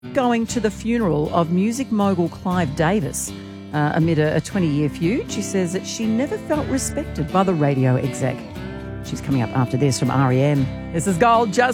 going to the funeral of music mogul Clive Davis amid a 20-year feud. She says that she never felt respected by the radio exec. She's coming up after this from REM. This is Gold Just